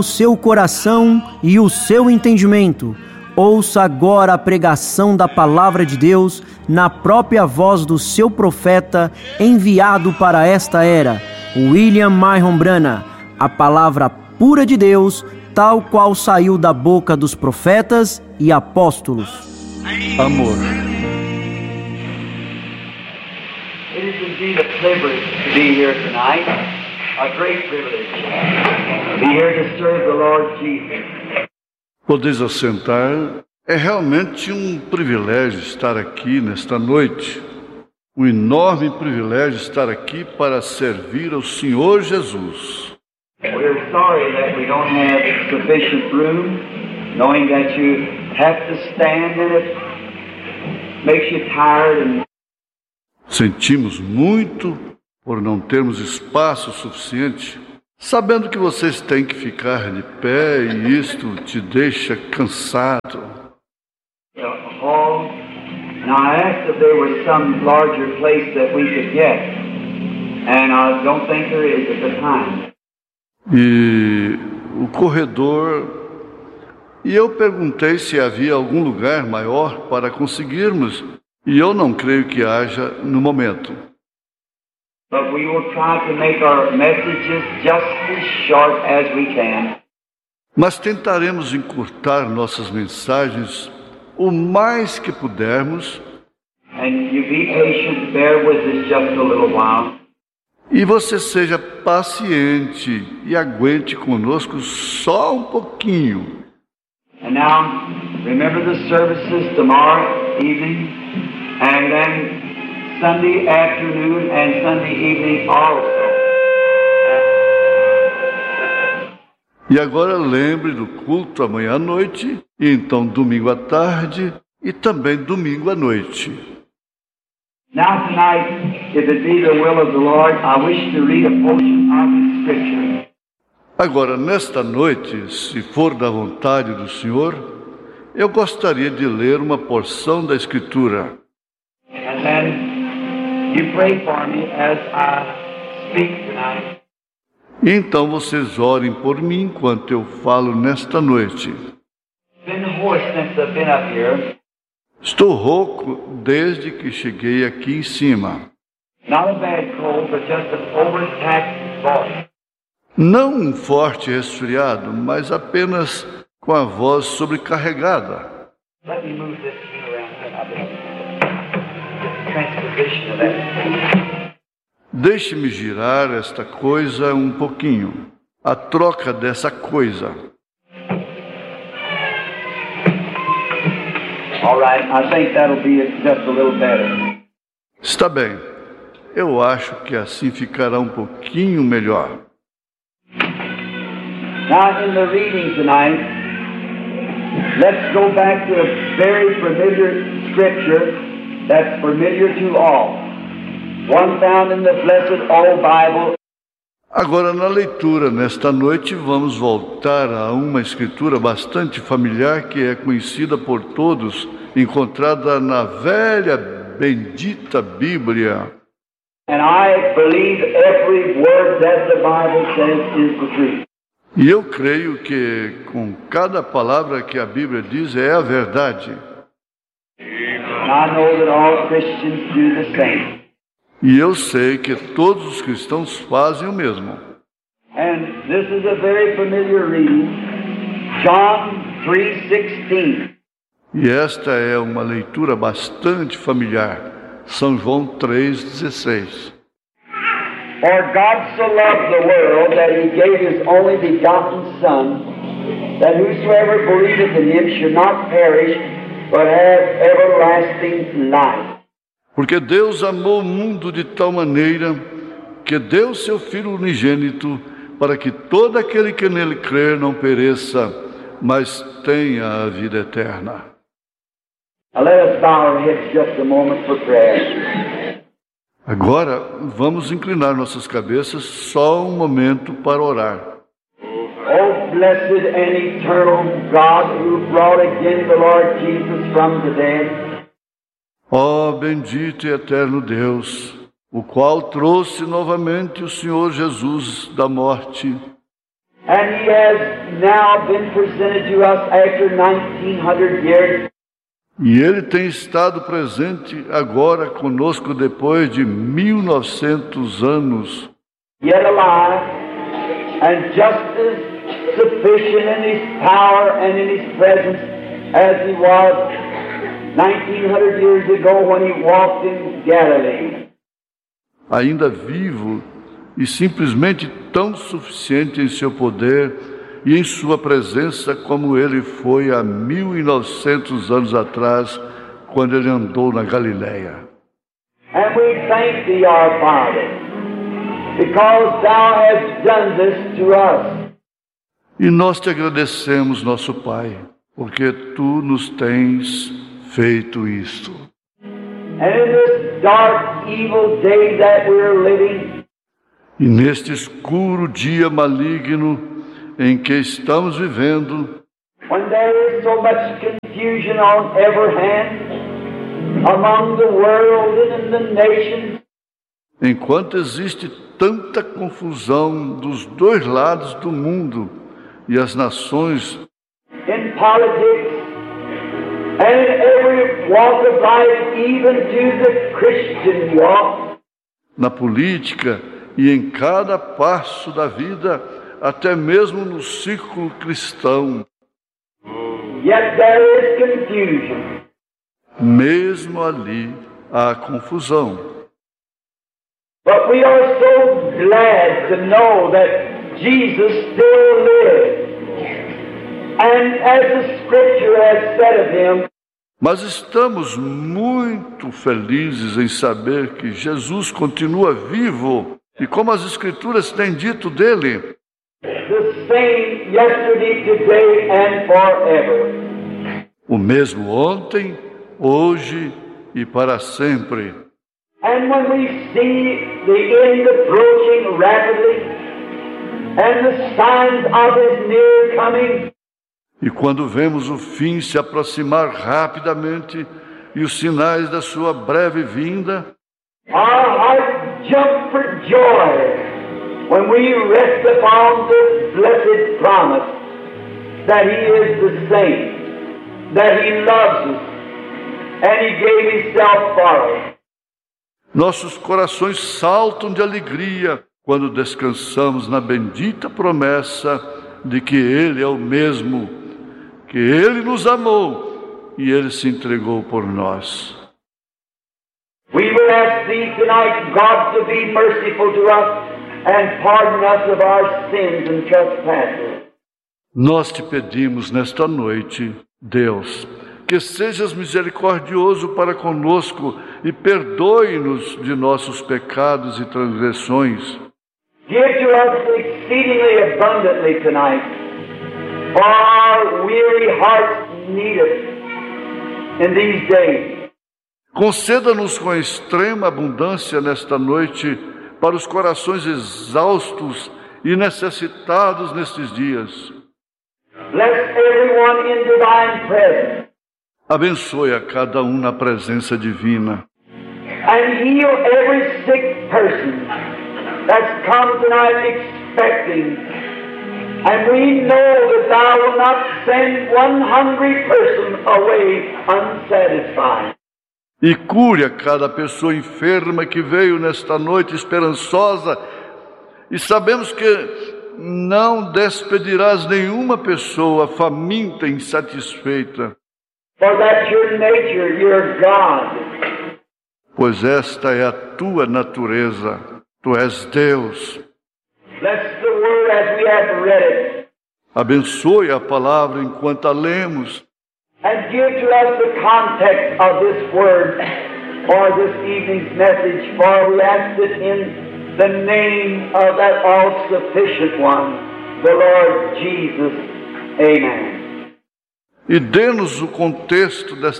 o seu coração e o seu entendimento. Ouça agora a pregação da Palavra de Deus na própria voz do seu profeta enviado para esta era, William Marion Branham, a palavra pura de Deus, tal qual saiu da boca dos profetas e apóstolos. Amor. It is indeed a privilege to be here tonight, a great privilege, to be here to serve the Lord Jesus. Podeis assentar. É realmente um privilégio estar aqui nesta noite. Um enorme privilégio estar aqui para servir ao Senhor Jesus. We're sorry that we don't have sufficient room, knowing that you have to stand in it, makes you tired and Sentimos muito por não termos espaço suficiente, sabendo que vocês têm que ficar de pé e isto te deixa cansado. hall. Now I asked if there was some larger place that we could get, and I don't think there is at the time. E o corredor, e eu perguntei se havia algum lugar maior para conseguirmos, e eu não creio que haja no momento. But we will try to make our messages just as short as we can. Mas tentaremos encurtar nossas mensagens o mais que pudermos, And you be patient, bear with us just a little while. e você seja paciente e aguente conosco só um pouquinho. And now, remember the services tomorrow evening, and then Sunday afternoon and Sunday evening also. E agora lembre do culto amanhã à noite, e então domingo à tarde, e também domingo à noite. Now tonight, if it be the will of the Lord, I wish to read a portion of the Scripture. Agora, nesta noite, se for da vontade do Senhor, eu gostaria de ler uma porção da Escritura. And then you pray for me as I speak tonight. E então vocês orem por mim enquanto eu falo nesta noite. Been hoarse since I've been up here. Estou rouco desde que cheguei aqui em cima. Not a bad cold, but just an overtaxed voice. Não um forte resfriado, mas apenas com a voz sobrecarregada. Let me move this thing around here. I'll be transposition of that. Deixe-me girar esta coisa um pouquinho. A troca dessa coisa. All right, I think that'll be just a little better. Está bem. Eu acho que assim ficará um pouquinho melhor. Now, in the reading tonight, let's go back to a very familiar scripture that's familiar to all. One found in the blessed old Bible. Agora, na leitura, nesta noite, vamos voltar a uma escritura bastante familiar que é conhecida por todos, encontrada na velha, bendita Bíblia. And I believe every word that the Bible says is the truth. E eu creio que com cada palavra que a Bíblia diz é a verdade. And I know that all Christians do the same. E eu sei que todos os cristãos fazem o mesmo. And this is a very familiar reading, John 3:16. E esta é uma leitura bastante familiar. São João 3,16. For God so loved the world that he gave his only begotten Son, that whosoever believeth in him should not perish, but have everlasting life. Porque Deus amou o mundo de tal maneira que deu seu Filho unigênito para que todo aquele que nele crer não pereça, mas tenha a vida eterna. Now let us bow our heads just a moment for prayer. Agora, vamos inclinar nossas cabeças só um momento para orar. Oh, blessed and eternal God, who brought again the Lord Jesus from the dead. Ó bendito e eterno Deus, o qual trouxe novamente o Senhor Jesus da morte. And He has now been presented to us after 1900 years. E Ele tem estado presente agora conosco depois de 1900 anos. Yet alive, and just as sufficient in His power and in His presence as He was 1900 years ago when He walked in Galilee. Ainda vivo e simplesmente tão suficiente em seu poder e em sua presença como Ele foi há 1900 anos atrás, quando Ele andou na Galileia. And we thank Thee, our Father, because Thou hast done this to us. E nós te agradecemos, nosso Pai, porque Tu nos tens feito isto. And in this dark, evil day that we're living, E neste escuro dia maligno em que estamos vivendo, when there is so much confusion on every hand, among the world and in the nations, enquanto existe tanta confusão dos dois lados do mundo e as nações, in politics, and in every walk of life, even to the Christian walk, na política e em cada passo da vida, até mesmo no círculo cristão, yet there is confusion. mesmo ali há confusão. But we are so glad to know that Jesus still lives. And as the Scripture has said of Him, Mas estamos muito felizes em saber que Jesus continua vivo e como as Escrituras têm dito dele, the same yesterday, today, and forever. o mesmo ontem, hoje e para sempre. And when we see the end approaching rapidly, and the signs of His near coming, E quando vemos o fim se aproximar rapidamente e os sinais da sua breve vinda, our hearts jump for joy when we rest upon the blessed promise that He is the same, that He loves us, and He gave Himself for us. nossos corações saltam de alegria quando descansamos na bendita promessa de que Ele é o mesmo, que Ele nos amou e Ele se entregou por nós. We will ask Thee tonight, God, to be merciful to us and pardon us of our sins and trespasses. Nós te pedimos nesta noite, Deus, que sejas misericordioso para conosco e perdoe-nos de nossos pecados e transgressões. Give to us exceedingly abundantly tonight, for our weary hearts need it in these days. Conceda-nos com extrema abundância nesta noite para os corações exaustos e necessitados nestes dias. Bless everyone in divine presence, Abençoe a cada um na presença divina. and heal every sick person that's come tonight expecting. And we know that Thou wilt not send one hungry person away unsatisfied. E cure a cada pessoa enferma que veio nesta noite esperançosa, e sabemos que não despedirás nenhuma pessoa faminta e insatisfeita, For that's your nature, your God. pois esta é a tua natureza. Tu és Deus. Bless the word as we have read it, Abençoe a palavra enquanto a lemos, and give to us the context of this word for this evening's message, for we ask it in the name of that all-sufficient one, the Lord Jesus. Amen. e dê-nos o contexto desta